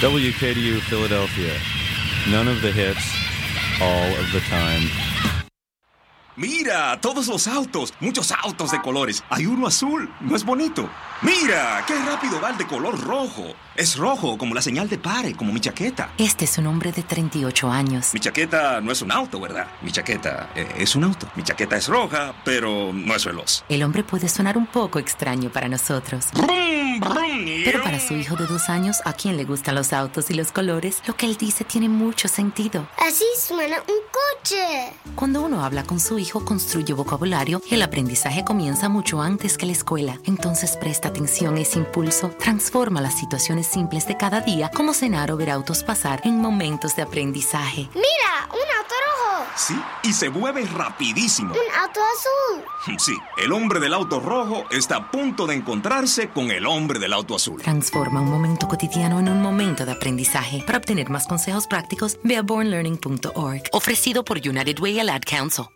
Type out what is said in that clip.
WKDU Philadelphia. None of the hits, all of the time. Mira, todos los autos, muchos autos de colores. Hay uno azul, ¿no es bonito? Mira, qué rápido va el de color rojo. Es rojo como la señal de pare, como mi chaqueta. Este es un hombre de 38 años. Mi chaqueta no es un auto, ¿verdad? Mi chaqueta es un auto. Mi chaqueta es roja, pero no es veloz. El hombre puede sonar un poco extraño para nosotros. Brum, brum, Pero para su hijo de 2 años, a quien le gustan los autos y los colores, lo que él dice tiene mucho sentido. Así suena un coche. Cuando uno habla con su hijo, construye vocabulario y el aprendizaje comienza mucho antes que la escuela. Entonces presta atención a ese impulso, transforma las situaciones simples de cada día, como cenar o ver autos pasar, en momentos de aprendizaje. Mira, un auto rojo. Sí, y se mueve rapidísimo. Un auto azul. Sí, el hombre del auto rojo está a punto de encontrarse con el hombre del auto azul. Transforma un momento cotidiano en un momento de aprendizaje. Para obtener más consejos prácticos, ve a bornlearning.org. Ofrecido por United Way y el Ad Council.